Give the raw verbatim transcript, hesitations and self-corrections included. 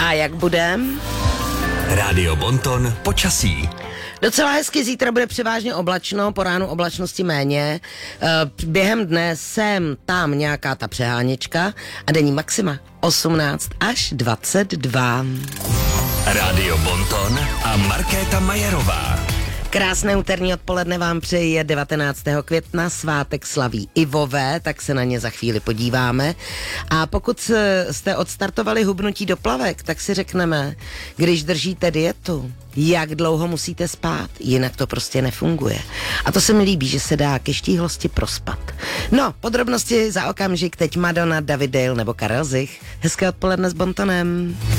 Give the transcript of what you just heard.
A jak budem? Rádio Bonton počasí. Docela hezky, zítra bude převážně oblačno, po ránu oblačnosti méně. Během dne sem tam nějaká ta přeháněčka a denní maxima osmnáct až dvacet dva. Rádio Bonton a Markéta Majerová. Krásné úterní odpoledne vám přeji, je devatenáctého května, svátek slaví Ivové, tak se na ně za chvíli podíváme. A pokud jste odstartovali hubnutí do plavek, tak si řekneme, když držíte dietu, jak dlouho musíte spát, jinak to prostě nefunguje. A to se mi líbí, že se dá ke štíhlosti prospat. No, podrobnosti za okamžik, teď Madonna, David Dale nebo Karel Zich. Hezké odpoledne s Bontonem.